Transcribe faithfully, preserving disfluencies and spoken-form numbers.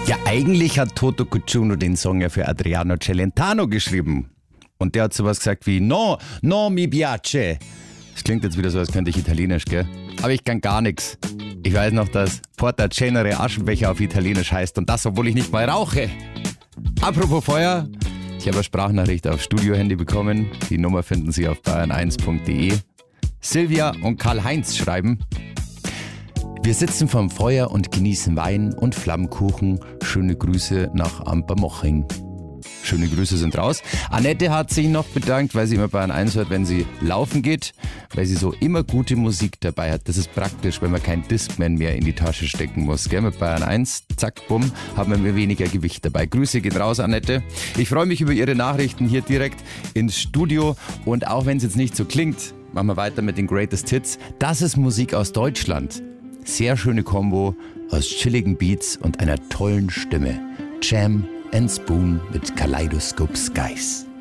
Ja, eigentlich hat Toto Cucciuno den Song ja für Adriano Celentano geschrieben. Und der hat sowas gesagt wie No, no mi piace. Das klingt jetzt wieder so, als könnte ich Italienisch, gell? Aber ich kann gar nichts. Ich weiß noch, dass Porta Cenere Aschenbecher auf Italienisch heißt und das, obwohl ich nicht mal rauche. Apropos Feuer, ich habe eine Sprachnachricht auf Studiohandy bekommen. Die Nummer finden Sie auf bayern eins punkt de. Silvia und Karl-Heinz schreiben: Wir sitzen vorm Feuer und genießen Wein und Flammkuchen. Schöne Grüße nach Ampermoching. Schöne Grüße sind raus. Annette hat sich noch bedankt, weil sie immer Bayern eins hört, wenn sie laufen geht, weil sie so immer gute Musik dabei hat. Das ist praktisch, wenn man kein Discman mehr in die Tasche stecken muss. Gell? Mit Bayern eins, zack, bumm, haben wir weniger Gewicht dabei. Grüße gehen raus, Annette. Ich freue mich über Ihre Nachrichten hier direkt ins Studio. Und auch wenn es jetzt nicht so klingt, machen wir weiter mit den Greatest Hits. Das ist Musik aus Deutschland. Sehr schöne Kombo aus chilligen Beats und einer tollen Stimme. Jam and Spoon mit Kaleidoscope Skies.